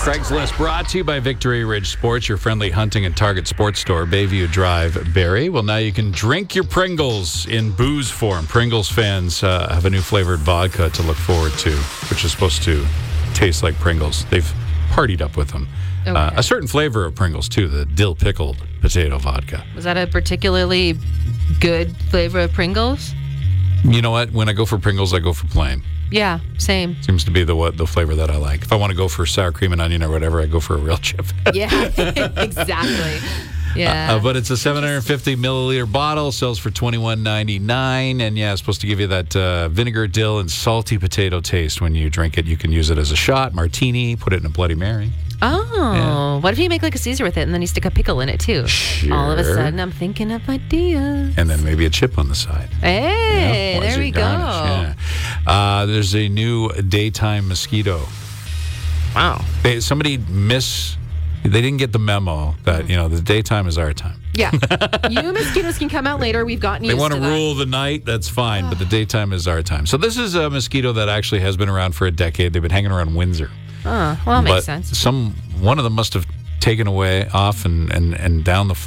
Craigslist brought to you by Victory Ridge Sports, your friendly hunting and target sports store, Bayview Drive, Barrie. Well, now you can drink your Pringles in booze form. Pringles fans have a new flavored vodka to look forward to, which is supposed to taste like Pringles. They've partied up with them. Okay. A certain flavor of Pringles, too, the dill pickled potato vodka. Was that a particularly good flavor of Pringles? You know what? When I go for Pringles, I go for plain. Yeah, same. Seems to be the flavor that I like. If I want to go for sour cream and onion or whatever, I go for a real chip. Yeah, exactly. Yeah. But it's a 750 milliliter bottle, sells for $21.99, and yeah, it's supposed to give you that vinegar, dill, and salty potato taste when you drink it. You can use it as a shot, martini, put it in a Bloody Mary. Oh, yeah. What if you make like a Caesar with it and then you stick a pickle in it too? Sure. All of a sudden, I'm thinking of ideas. And then maybe a chip on the side. Hey, there we go. Yeah. There's a new daytime mosquito. Wow. They didn't get the memo that, the daytime is our time. Yeah. You mosquitoes can come out later. We've gotten used to that. They want to rule the night, that's fine, but the daytime is our time. So this is a mosquito that actually has been around for a decade. They've been hanging around Windsor. Oh, well, that makes sense. One of them must have taken off and down the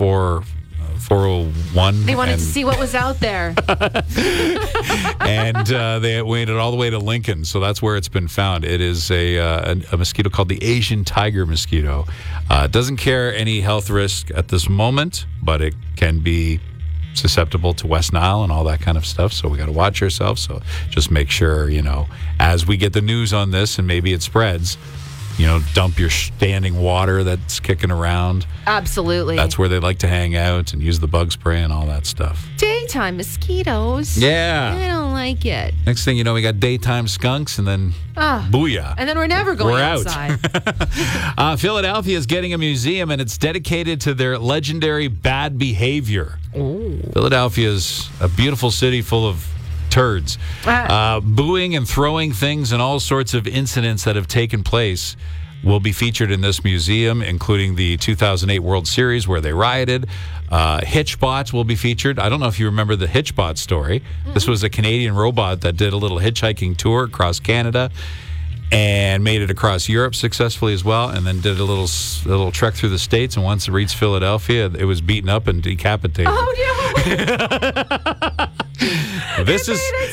401. They wanted to see what was out there. And they waited all the way to Lincoln, so that's where it's been found. It is a mosquito called the Asian tiger mosquito. Doesn't carry any health risk at this moment, but it can be susceptible to West Nile and all that kind of stuff, so we got to watch ourselves. So just make sure, as we get the news on this and maybe it spreads, dump your standing water that's kicking around. Absolutely. That's where they like to hang out and use the bug spray and all that stuff. Daytime mosquitoes. Yeah. I don't like it. Next thing you know, we got daytime skunks and then booyah. And then we're never going outside. Philadelphia is getting a museum and it's dedicated to their legendary bad behavior. Ooh. Philadelphia is a beautiful city full of turds. Booing and throwing things and all sorts of incidents that have taken place will be featured in this museum, including the 2008 World Series where they rioted. Hitchbots will be featured. I don't know if you remember the Hitchbot story. Mm-hmm. This was a Canadian robot that did a little hitchhiking tour across Canada and made it across Europe successfully as well, and then did a little trek through the States, and once it reached Philadelphia, it was beaten up and decapitated. Oh, no! This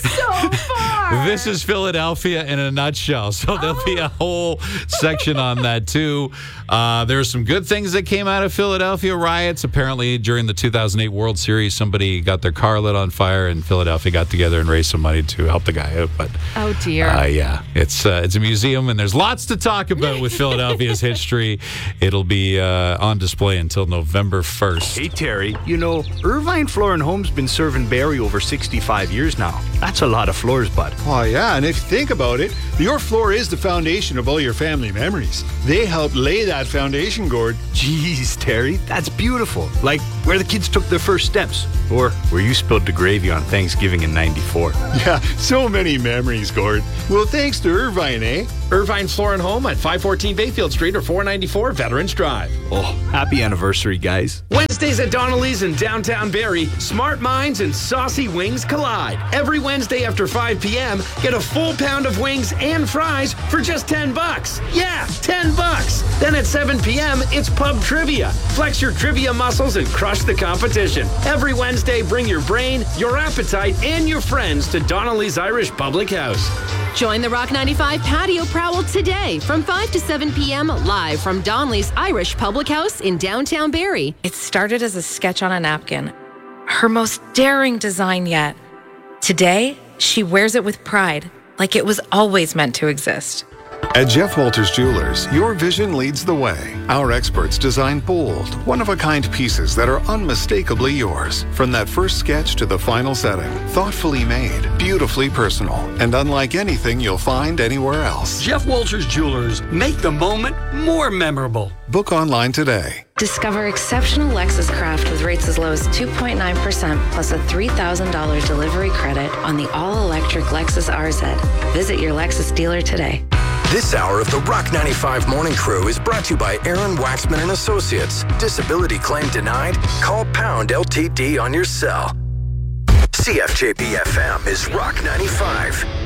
is Philadelphia in a nutshell. So there'll be a whole section on that too. There are some good things that came out of Philadelphia riots. Apparently, during the 2008 World Series, somebody got their car lit on fire, and Philadelphia got together and raised some money to help the guy out. But oh dear, yeah, it's a museum, and there's lots to talk about with Philadelphia's history. It'll be on display until November 1st. Hey Terry, Irvine Floor and Home's been serving Barrie over 65 years now. That's a lot of floors, bud. Oh, yeah, and if you think about it, your floor is the foundation of all your family memories. They helped lay that foundation, Gord. Jeez, Terry, that's beautiful. Like where the kids took their first steps, or where you spilled the gravy on Thanksgiving in '94. Yeah, so many memories, Gord. Well, thanks to Irvine, eh? Irvine Floor and Home at 514 Bayfield Street or 494 Veterans Drive. Oh, happy anniversary, guys. Wednesdays at Donnelly's in downtown Barrie, smart minds and saucy wings collide. Every Wednesday after 5 p.m., get a full pound of wings and fries for just $10. Yeah, $10. Then at 7 p.m., it's pub trivia. Flex your trivia muscles and crush the competition. Every Wednesday, bring your brain, your appetite, and your friends to Donnelly's Irish Public House. Join the Rock 95 Patio Prowl today from 5 to 7 p.m. live from Donnelly's Irish Public House in downtown Barrie. It started as a sketch on a napkin, her most daring design yet. Today, she wears it with pride, like it was always meant to exist. At Jeff Walters Jewelers, your vision leads the way. Our experts design bold, one-of-a-kind pieces that are unmistakably yours. From that first sketch to the final setting, thoughtfully made, beautifully personal, and unlike anything you'll find anywhere else. Jeff Walters Jewelers, make the moment more memorable. Book online today. Discover exceptional Lexus craft with rates as low as 2.9% plus a $3,000 delivery credit on the all-electric Lexus RZ. Visit your Lexus dealer today. This hour of the Rock 95 Morning Crew is brought to you by Aaron Waxman and Associates. Disability claim denied? Call pound LTD on your cell. CFJP FM is Rock 95.